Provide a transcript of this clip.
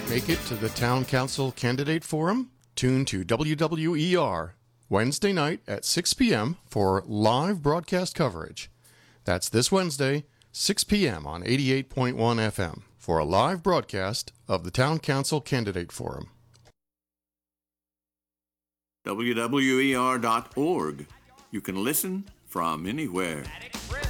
Make it to the Town Council Candidate Forum. Tune to WWER Wednesday night at 6 p.m. for live broadcast coverage. That's this Wednesday, 6 p.m. on 88.1 FM for a live broadcast of the Town Council Candidate Forum. WWER.org. You can listen from anywhere.